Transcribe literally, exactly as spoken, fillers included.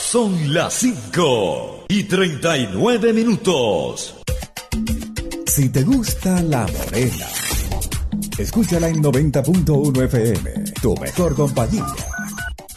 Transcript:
Son las cinco y treinta y nueve minutos. Si te gusta La Morena, escúchala en noventa punto uno F M, tu mejor compañía.